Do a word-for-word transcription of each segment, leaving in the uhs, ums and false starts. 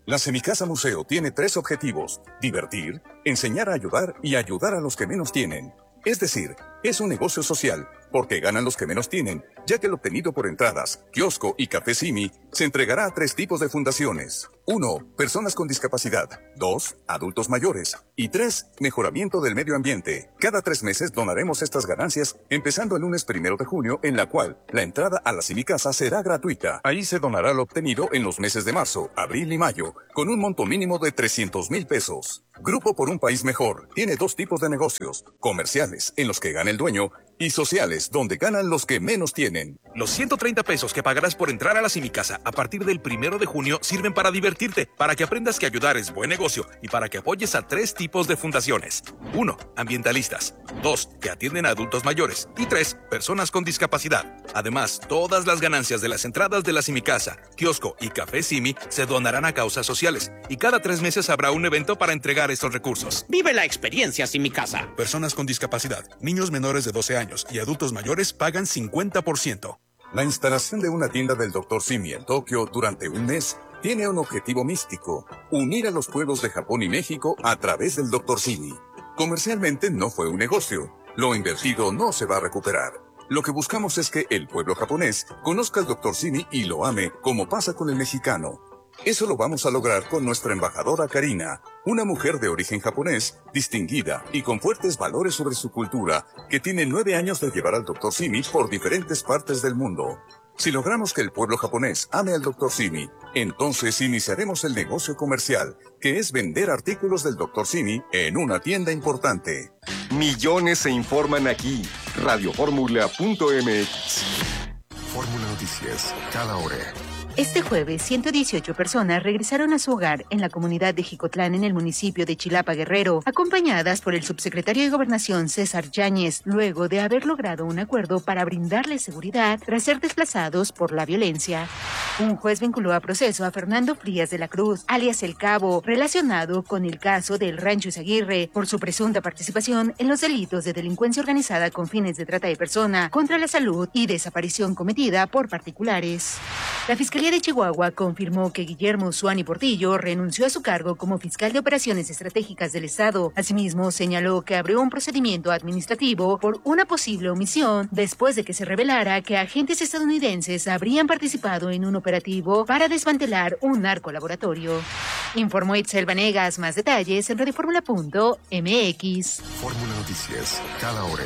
La Semicasa Museo tiene tres objetivos: divertir, enseñar a ayudar y ayudar a los que menos tienen. Es decir, es un negocio social, porque ganan los que menos tienen, ya que el obtenido por entradas, kiosco y café Simi se entregará a tres tipos de fundaciones. Uno, personas con discapacidad. Dos, adultos mayores. Y tres, mejoramiento del medio ambiente. Cada tres meses donaremos estas ganancias, empezando el lunes primero de junio, en la cual la entrada a la Semicasa será gratuita. Ahí se donará lo obtenido en los meses de marzo, abril y mayo, con un monto mínimo de trescientos mil pesos. Grupo por un País Mejor tiene dos tipos de negocios: comerciales, en los que gana el dueño, y sociales, donde ganan los que menos tienen. Los ciento treinta pesos que pagarás por entrar a la Semicasa a partir del primero de junio sirven para divertirte, para que aprendas que ayudar es buen negocio y para que apoyes a tres tipos de fundaciones. Uno, ambientalistas. Dos, que atienden a adultos mayores. Y tres, personas con discapacidad. Además, todas las ganancias de las entradas de la Semicasa, kiosco y café Simi se donarán a causas sociales. Y cada tres meses habrá un evento para entregar estos recursos. Vive la experiencia Semicasa. Personas con discapacidad, niños menores de doce años y adultos mayores pagan cincuenta por ciento. La instalación de una tienda del doctor Simi en Tokio durante un mes tiene un objetivo místico: unir a los pueblos de Japón y México a través del doctor Simi. Comercialmente no fue un negocio. Lo invertido no se va a recuperar. Lo que buscamos es que el pueblo japonés conozca al doctor Simi y lo ame, como pasa con el mexicano. Eso lo vamos a lograr con nuestra embajadora Karina, una mujer de origen japonés, distinguida y con fuertes valores sobre su cultura, que tiene nueve años de llevar al doctor Simi por diferentes partes del mundo. Si logramos que el pueblo japonés ame al doctor Simi, entonces iniciaremos el negocio comercial, que es vender artículos del doctor Simi en una tienda importante. Millones se informan aquí. radio fórmula punto m x. Fórmula Noticias, cada hora. Este jueves, ciento dieciocho personas regresaron a su hogar en la comunidad de Jicotlán, en el municipio de Chilapa, Guerrero, acompañadas por el subsecretario de Gobernación, César Yáñez, luego de haber logrado un acuerdo para brindarles seguridad tras ser desplazados por la violencia. Un juez vinculó a proceso a Fernando Frías de la Cruz, alias El Cabo, relacionado con el caso del Rancho Izaguirre, por su presunta participación en los delitos de delincuencia organizada con fines de trata de persona, contra la salud y desaparición cometida por particulares. La Fiscalía de Chihuahua confirmó que Guillermo Suani Portillo renunció a su cargo como fiscal de operaciones estratégicas del Estado. Asimismo, señaló que abrió un procedimiento administrativo por una posible omisión después de que se revelara que agentes estadounidenses habrían participado en un operativo para desmantelar un narcolaboratorio. Informó Itzel Vanegas. Más detalles en radio fórmula punto m x. Fórmula Noticias, cada hora.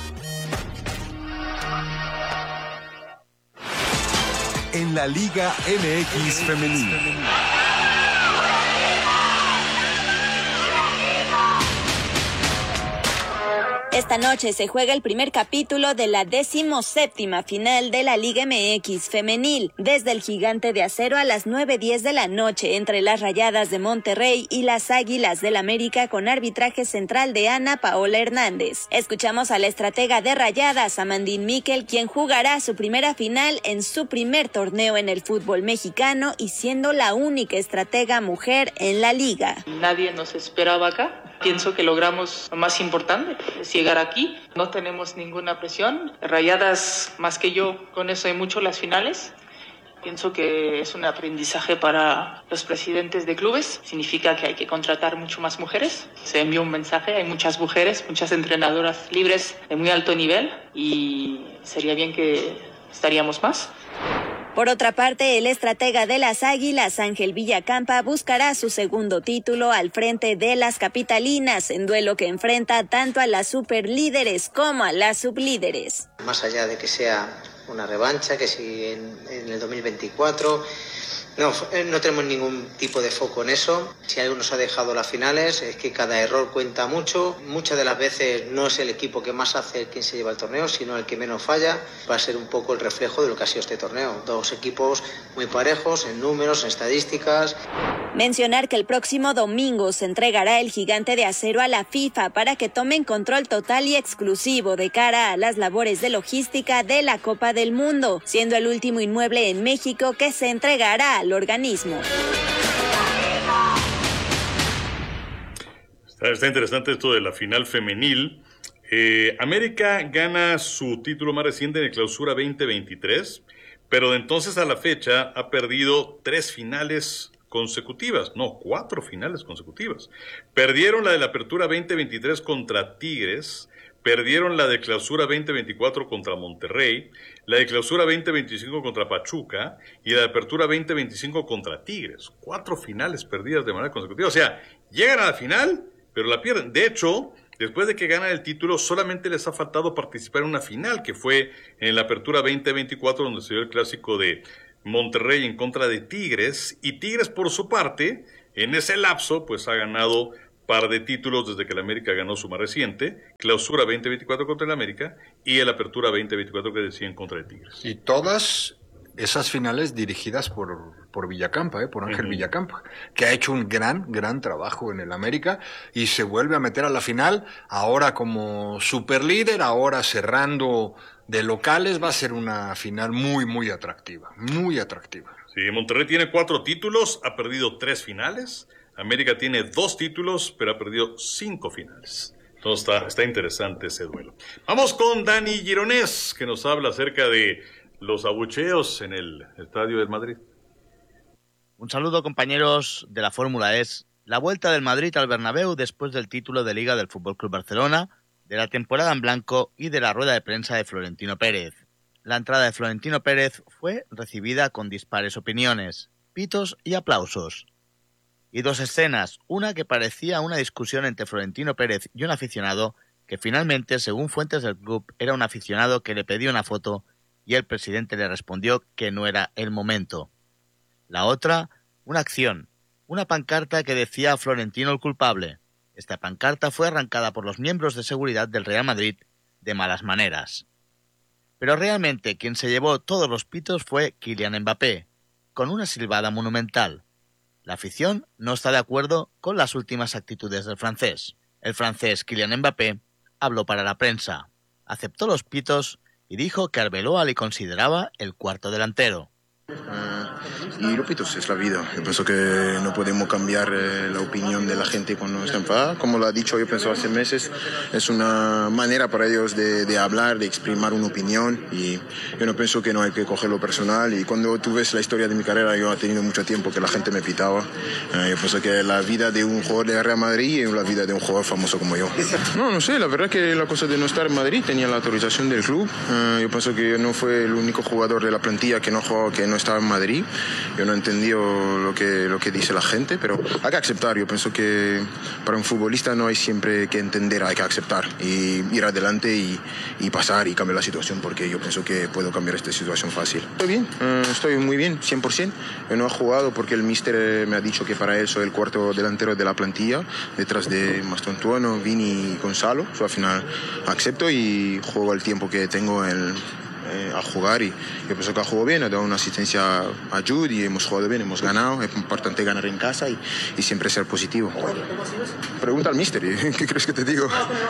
En la Liga M X Femenil. Esta noche se juega el primer capítulo de la decimoséptima final de la Liga M X Femenil, desde el Gigante de Acero a las nueve diez de la noche, entre las Rayadas de Monterrey y las Águilas del América, con arbitraje central de Ana Paola Hernández. Escuchamos a la estratega de Rayadas, Amandine Miquel, quien jugará su primera final en su primer torneo en el fútbol mexicano y siendo la única estratega mujer en la liga. Nadie nos esperaba acá. Pienso que logramos lo más importante, es llegar aquí. No tenemos ninguna presión. Rayadas, más que yo, con eso hay mucho las finales. Pienso que es un aprendizaje para los presidentes de clubes. Significa que hay que contratar mucho más mujeres. Se envió un mensaje, hay muchas mujeres, muchas entrenadoras libres de muy alto nivel y sería bien que estaríamos más. Por otra parte, el estratega de las Águilas, Ángel Villacampa, buscará su segundo título al frente de las capitalinas, en duelo que enfrenta tanto a las superlíderes como a las sublíderes. Más allá de que sea una revancha, que si en, en el dos mil veinticuatro... No, no tenemos ningún tipo de foco en eso. Si algo nos ha dejado las finales es que cada error cuenta mucho. Muchas de las veces no es el equipo que más hace quien se lleva el torneo, sino el que menos falla. Va a ser un poco el reflejo de lo que ha sido este torneo. Dos equipos muy parejos en números, en estadísticas. Mencionar que el próximo domingo se entregará el Gigante de Acero a la FIFA para que tomen control total y exclusivo de cara a las labores de logística de la Copa del Mundo, siendo el último inmueble en México que se entregará al organismo. Está, está interesante esto de la final femenil. Eh, América gana su título más reciente en el Clausura veinte veintitrés, pero de entonces a la fecha ha perdido tres finales consecutivas, no, cuatro finales consecutivas. Perdieron la de la Apertura veinte veintitrés contra Tigres, perdieron la de Clausura veinte veinticuatro contra Monterrey, la de Clausura veinte veinticinco contra Pachuca y la de Apertura veinte veinticinco contra Tigres. Cuatro finales perdidas de manera consecutiva. O sea, llegan a la final, pero la pierden. De hecho, después de que ganan el título, solamente les ha faltado participar en una final, que fue en la Apertura veinte veinticuatro, donde se dio el clásico de Monterrey en contra de Tigres. Y Tigres, por su parte, en ese lapso, pues ha ganado par de títulos desde que el América ganó su más reciente, Clausura veinte veinticuatro contra el América y el Apertura veinte veinticuatro que decía en contra de Tigres. Y todas esas finales dirigidas por, por Villacampa, ¿eh? por Ángel uh-huh. Villacampa, que ha hecho un gran, gran trabajo en el América y se vuelve a meter a la final, ahora como superlíder, ahora cerrando de locales, va a ser una final muy, muy atractiva, muy atractiva. Sí, Monterrey tiene cuatro títulos, ha perdido tres finales. América tiene dos títulos, pero ha perdido cinco finales. Entonces está, está interesante ese duelo. Vamos con Dani Gironés, que nos habla acerca de los abucheos en el Estadio del Madrid. Un saludo, compañeros de la Fórmula E. La vuelta del Madrid al Bernabéu después del título de Liga del F C Barcelona, de la temporada en blanco y de la rueda de prensa de Florentino Pérez. La entrada de Florentino Pérez fue recibida con dispares opiniones, pitos y aplausos. Y dos escenas, una que parecía una discusión entre Florentino Pérez y un aficionado, que finalmente, según fuentes del club, era un aficionado que le pedía una foto y el presidente le respondió que no era el momento. La otra, una acción, una pancarta que decía a Florentino el culpable. Esta pancarta fue arrancada por los miembros de seguridad del Real Madrid de malas maneras. Pero realmente quien se llevó todos los pitos fue Kylian Mbappé, con una silbada monumental. La afición no está de acuerdo con las últimas actitudes del francés. El francés Kylian Mbappé habló para la prensa, aceptó los pitos y dijo que Arbeloa le consideraba el cuarto delantero. Uh, y los pitos es la vida. Yo pienso que no podemos cambiar eh, la opinión de la gente cuando está enfadada. Como lo ha dicho, yo pienso hace meses, es una manera para ellos de, de hablar, de exprimir una opinión y yo no pienso que no hay que cogerlo personal. Y cuando tú ves la historia de mi carrera, yo he tenido mucho tiempo que la gente me pitaba. Uh, yo pienso que la vida de un jugador de Real Madrid es la vida de un jugador famoso como yo. No, no sé, la verdad que la cosa de no estar en Madrid tenía la autorización del club. Uh, yo pienso que yo no fue el único jugador de la plantilla que no jugaba, que no estaba en Madrid. Yo no he entendido lo que, lo que dice la gente, pero hay que aceptar. Yo pienso que para un futbolista no hay siempre que entender, hay que aceptar y ir adelante y, y pasar y cambiar la situación, porque yo pienso que puedo cambiar esta situación fácil. Estoy bien, uh, estoy muy bien, cien por ciento. Yo no he jugado porque el míster me ha dicho que para él soy el cuarto delantero de la plantilla, detrás de Mastontuono, Vini y Gonzalo. So, al final acepto y juego el tiempo que tengo en Eh, a jugar y yo pienso que ha jugado bien, ha dado una asistencia a Jude y hemos jugado bien, hemos ganado, es importante ganar en casa y, y siempre ser positivo. Pregunta al míster, ¿qué crees que te digo?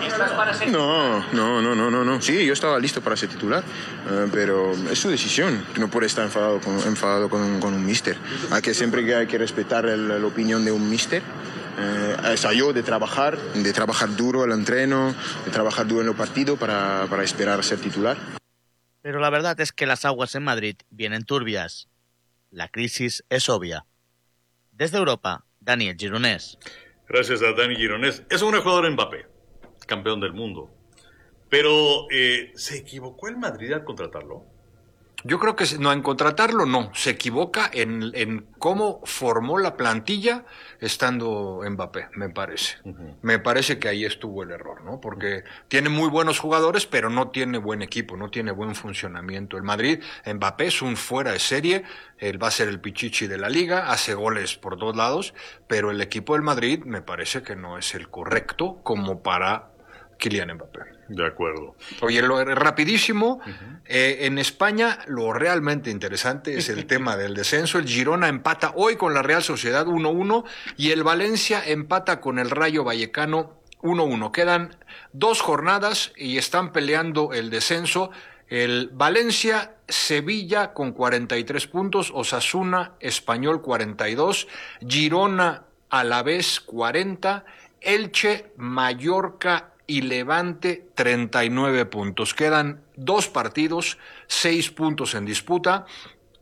No, no, no, no, no, no. Sí, yo estaba listo para ser titular, uh, pero es su decisión, no puede estar enfadado con, enfadado con, un, con un míster. Hay que siempre que hay que respetar el, la opinión de un míster. Eh, ensayó de trabajar, de trabajar duro el entreno, de trabajar duro en los partidos para, para esperar a ser titular. Pero la verdad es que las aguas en Madrid vienen turbias. La crisis es obvia. Desde Europa, Daniel Gironés. Gracias a Dani Gironés. Es un jugador Mbappé, campeón del mundo. Pero, eh, ¿se equivocó el Madrid al contratarlo? Yo creo que no, en contratarlo no, se equivoca en, en cómo formó la plantilla estando Mbappé, me parece. Uh-huh. Me parece que ahí estuvo el error, ¿no? Porque tiene muy buenos jugadores, pero no tiene buen equipo, no tiene buen funcionamiento. El Madrid, Mbappé es un fuera de serie, él va a ser el pichichi de la liga, hace goles por todos lados, pero el equipo del Madrid me parece que no es el correcto como para Kylian Mbappé. De acuerdo. Oye, lo rapidísimo, uh-huh. eh, en España lo realmente interesante es el tema del descenso. El Girona empata hoy con la Real Sociedad uno uno y el Valencia empata con el Rayo Vallecano uno uno. Quedan dos jornadas y están peleando el descenso. El Valencia, Sevilla con cuarenta y tres puntos, Osasuna, Español cuarenta y dos, Girona, Alavés cuarenta, Elche, Mallorca y Levante treinta y nueve puntos. Quedan dos partidos, seis puntos en disputa.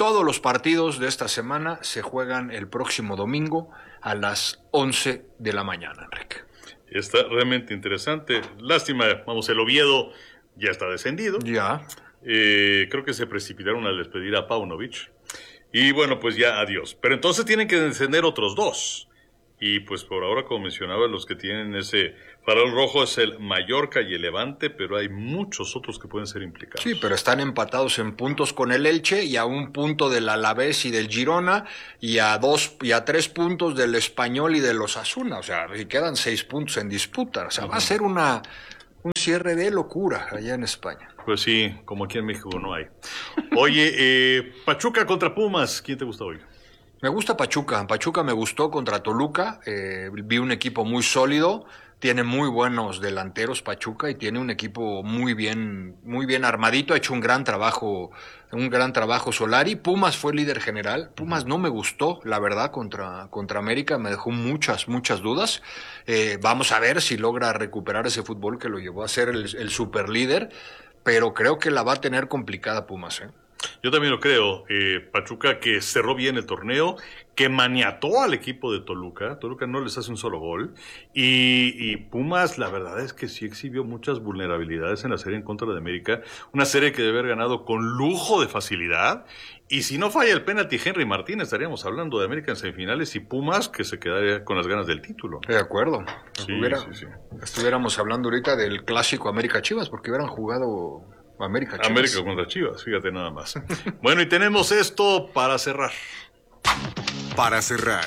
todos los partidos de esta semana se juegan el próximo domingo a las once de la mañana, Enrique. Está realmente interesante. Lástima, vamos, el Oviedo ya está descendido. Ya. Eh, creo que se precipitaron al despedir a Paunovic. Y bueno, pues ya adiós. Pero entonces tienen que descender otros dos. Y pues por ahora, como mencionaba, los que tienen ese farol rojo es el Mallorca y el Levante, pero hay muchos otros que pueden ser implicados. Sí, pero están empatados en puntos con el Elche y a un punto del Alavés y del Girona y a dos y a tres puntos del Español y del Osasuna. O sea, y quedan seis puntos en disputa. O sea, uh-huh. va a ser una un cierre de locura allá en España. Pues sí, como aquí en México no hay. Oye, eh, Pachuca contra Pumas, ¿quién te gusta hoy? Me gusta Pachuca. Pachuca me gustó contra Toluca. Eh, vi un equipo muy sólido. Tiene muy buenos delanteros Pachuca y tiene un equipo muy bien, muy bien armadito. Ha hecho un gran trabajo, un gran trabajo Solari. Pumas fue líder general. Pumas no me gustó, la verdad, contra, contra América. Me dejó muchas, muchas dudas. Eh, vamos a ver si logra recuperar ese fútbol que lo llevó a ser el, el superlíder. Pero creo que la va a tener complicada Pumas, ¿eh? Yo también lo creo. Eh, Pachuca que cerró bien el torneo, que maniató al equipo de Toluca. Toluca no les hace un solo gol. Y, y Pumas, la verdad es que sí exhibió muchas vulnerabilidades en la serie en contra de América. Una serie que debe haber ganado con lujo de facilidad. Y si no falla el penalti Henry Martín, estaríamos hablando de América en semifinales y Pumas que se quedaría con las ganas del título. De acuerdo. Sí, Estuviera, sí, sí. Estuviéramos hablando ahorita del clásico América Chivas, porque hubieran jugado América Chivas. América contra Chivas, fíjate nada más. Bueno, y tenemos esto para cerrar. Para cerrar.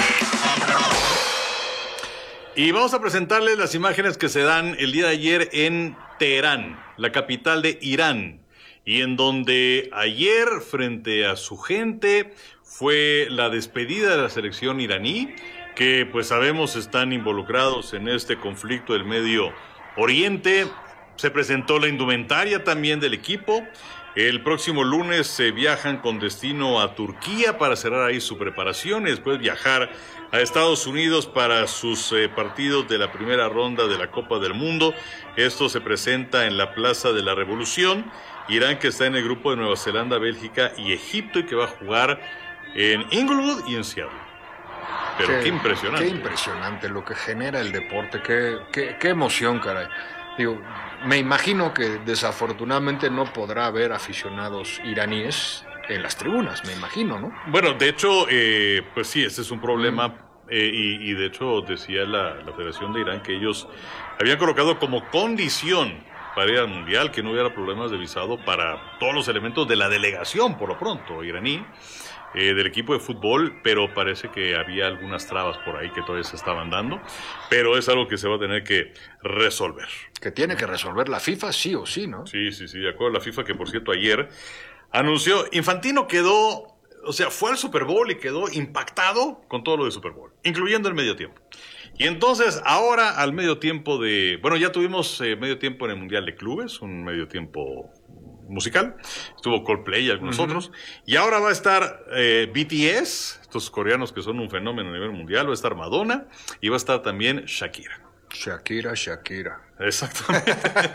Y vamos a presentarles las imágenes que se dan el día de ayer en Teherán, la capital de Irán, y en donde ayer, frente a su gente, fue la despedida de la selección iraní, que pues sabemos están involucrados en este conflicto del Medio Oriente. Se presentó la indumentaria también del equipo. El próximo lunes se viajan con destino a Turquía para cerrar ahí su preparación y después viajar a Estados Unidos para sus eh, partidos de la primera ronda de la Copa del Mundo. Esto se presenta en la Plaza de la Revolución. Irán, que está en el grupo de Nueva Zelanda, Bélgica y Egipto, y que va a jugar en Inglewood y en Seattle. Pero qué, qué impresionante. Qué impresionante lo que genera el deporte. Qué, qué, qué emoción, caray. Digo, me imagino que desafortunadamente no podrá haber aficionados iraníes en las tribunas, me imagino, ¿no? Bueno, de hecho, eh, pues sí, ese es un problema. Mm. Eh, y, y de hecho decía la, la Federación de Irán que ellos habían colocado como condición para ir al Mundial que no hubiera problemas de visado para todos los elementos de la delegación, por lo pronto, iraní, eh, del equipo de fútbol, pero parece que había algunas trabas por ahí que todavía se estaban dando, pero es algo que se va a tener que resolver. Que tiene que resolver la FIFA sí o sí, ¿no? Sí, sí, sí, de acuerdo a la FIFA, que por cierto ayer anunció, Infantino quedó, o sea, fue al Super Bowl y quedó impactado con todo lo de Super Bowl, incluyendo el medio tiempo. Y entonces, ahora al medio tiempo de... Bueno, ya tuvimos eh, medio tiempo en el Mundial de Clubes, un medio tiempo musical. Estuvo Coldplay y algunos uh-huh. otros. Y ahora va a estar eh, B T S, estos coreanos que son un fenómeno a nivel mundial. Va a estar Madonna y va a estar también Shakira. Shakira, Shakira. Exactamente.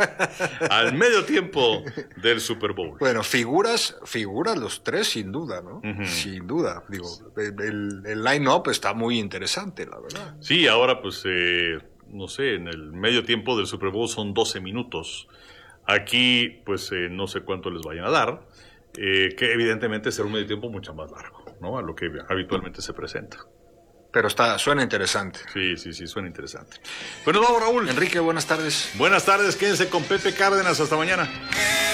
Al medio tiempo del Super Bowl. Bueno, figuras, figuras los tres sin duda, ¿no? Uh-huh. Sin duda. Digo, el, el line-up está muy interesante, la verdad. Sí, ahora pues, eh, no sé, en el medio tiempo del Super Bowl son doce minutos. Aquí, pues, eh, no sé cuánto les vayan a dar, eh, que evidentemente será un medio tiempo mucho más largo, ¿no? A lo que habitualmente se presenta. Pero está, suena interesante. Sí, sí, sí, suena interesante. Bueno, vamos, Raúl. Enrique, buenas tardes. Buenas tardes, quédense con Pepe Cárdenas, hasta mañana.